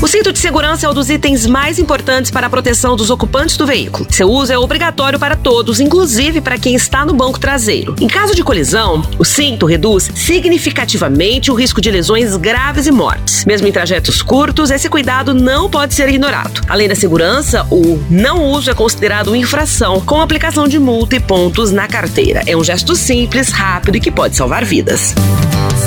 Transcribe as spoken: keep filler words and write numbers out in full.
cinto de segurança é um dos itens mais importantes para a proteção dos ocupantes do veículo. Seu uso é obrigatório para todos, inclusive para quem está no banco traseiro. Em caso de colisão, o cinto reduz significativamente o risco de lesões graves e mortes. Mesmo em trajetos curtos, esse cuidado não pode ser ignorado. Além da segurança, o não uso é considerado infração, com aplicação de multa e pontos na carteira. É um gesto simples, rápido e que pode salvar vidas.